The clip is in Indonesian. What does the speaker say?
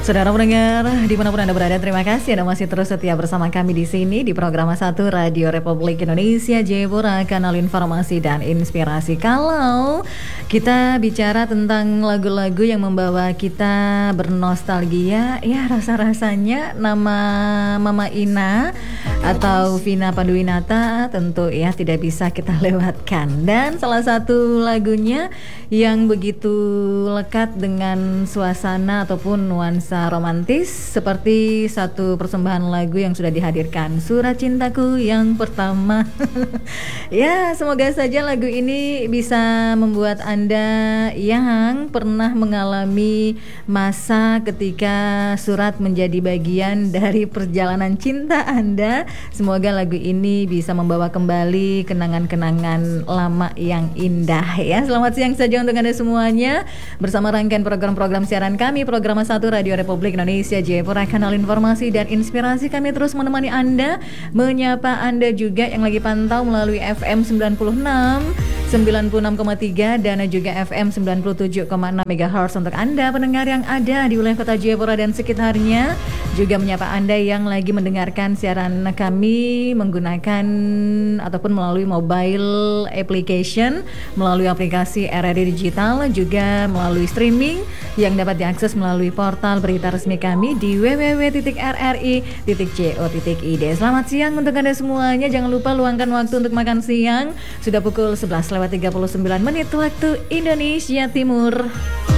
Saudara pendengar, dimanapun Anda berada, terima kasih Anda masih terus setia bersama kami di sini di program 1 Radio Republik Indonesia Jayapura, kanal informasi dan inspirasi. Kalau kita bicara tentang lagu-lagu yang membawa kita bernostalgia, ya rasa-rasanya nama Mama Ina atau Vina Panduwinata tentu ya tidak bisa kita lewatkan. Dan salah satu lagunya yang begitu lekat dengan suasana ataupun nuansa romantis seperti satu persembahan lagu yang sudah dihadirkan, Surat Cintaku Yang Pertama. Ya, semoga saja lagu ini bisa membuat Anda yang pernah mengalami masa ketika surat menjadi bagian dari perjalanan cinta Anda. Semoga lagu ini bisa membawa kembali kenangan-kenangan lama yang indah ya. Selamat siang saja untuk Anda semuanya. Bersama rangkaian program-program siaran kami, program 1 Radio Republik Indonesia Jayapura, kanal informasi dan inspirasi, kami terus menemani Anda, menyapa Anda juga yang lagi pantau melalui FM 96, 96,3 dan juga FM 97,6 MHz. Untuk Anda pendengar yang ada di wilayah kota Jayapura dan sekitarnya, juga menyapa Anda yang lagi mendengarkan siaran kami menggunakan ataupun melalui mobile application, melalui aplikasi RRI Digital, juga melalui streaming yang dapat diakses melalui portal berita resmi kami di www.rri.co.id. Selamat siang untuk Anda semuanya. Jangan lupa luangkan waktu untuk makan siang. Sudah pukul 11:39 waktu Indonesia Timur.